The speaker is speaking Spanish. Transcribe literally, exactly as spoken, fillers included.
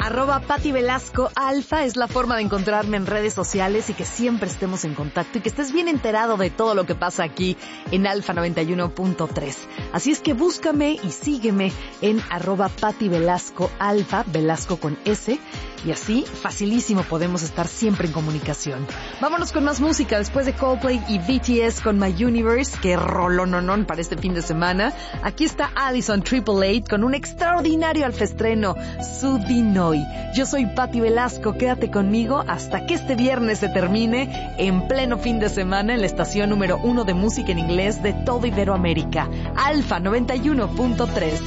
Arroba Pati Velasco Alfa es la forma de encontrarme en redes sociales y que siempre estemos en contacto y que estés bien enterado de todo lo que pasa aquí en Alfa noventa y uno punto tres. Así es que búscame y sígueme en arroba Pati Velasco Alfa, Velasco con S, y así facilísimo podemos estar siempre en comunicación. Vámonos con más música después de Coldplay y B T S con My Universe, que rolononón para este fin de semana. Aquí está Addison Triple Eight con un extraordinario alfestreno, Sudinoy. Yo soy Pati Velasco, quédate conmigo hasta que este viernes se termine en pleno fin de semana en la estación número uno de música en inglés de todo Iberoamérica, Alfa noventa y uno punto tres.